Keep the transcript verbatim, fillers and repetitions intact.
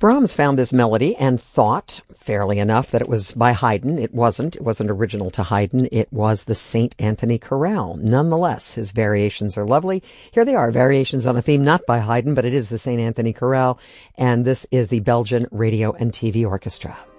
Brahms found this melody and thought, fairly enough, that it was by Haydn. It wasn't. It wasn't original to Haydn. It was the Saint Anthony Chorale. Nonetheless, his variations are lovely. Here they are, variations on a theme not by Haydn, but it is the Saint Anthony Chorale, and this is the Belgian Radio and T V Orchestra.